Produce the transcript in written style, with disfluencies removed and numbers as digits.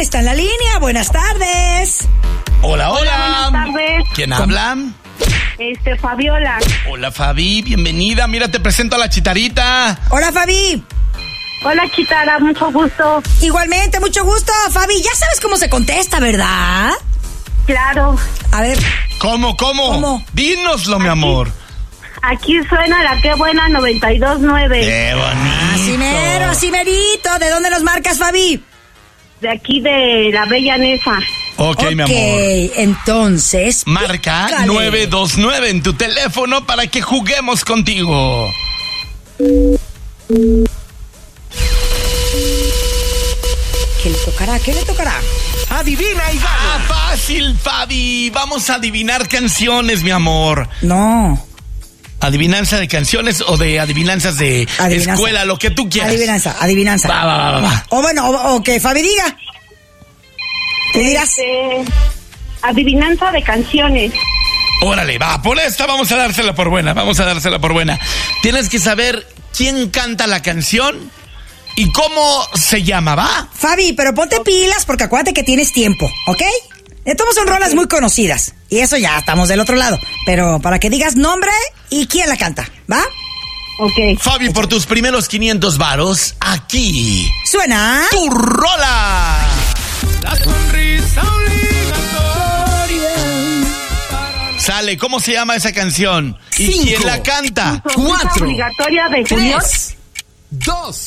está en la línea. Buenas tardes. Hola. Buenas tardes. ¿Quién habla? Fabiola. Hola, Fabi, bienvenida. Mira, te presento a la Chitarita. Hola, Fabi. Hola, Chitara, mucho gusto. Igualmente, mucho gusto, Fabi. Ya sabes cómo se contesta, ¿verdad? Claro. A ver. ¿Cómo? Dínoslo, mi amor. Aquí suena la Qué Buena 92.9. ¡Qué bonito! Así merito. ¿De dónde nos marcas, Fabi? De aquí de la Bella Nesa. Ok, mi amor. Entonces... Marca pícale. 929 en tu teléfono para que juguemos contigo. ¿Qué le tocará? Adivina y gana. Fácil, Fabi. Vamos a adivinar canciones, mi amor. No. ¿Adivinanza de canciones o de adivinanzas de escuela? Lo que tú quieras. Adivinanza. Va. O bueno, o que Fabi diga. Tú dirás. Adivinanza de canciones. Órale, va, por esta vamos a dársela por buena. Tienes que saber quién canta la canción y cómo se llama, ¿va? Fabi, pero ponte pilas porque acuérdate que tienes tiempo, ¿ok? Estamos son rolas muy conocidas. Y eso ya estamos del otro lado. Pero para que digas nombre y quién la canta, ¿va? Ok. Fabi, por tus primeros 500 varos, aquí Suena. tu rola. La sonrisa obligatoria. Sale, ¿cómo se llama esa canción? ¿Y quién la canta? Sonrisa obligatoria de Julián. 2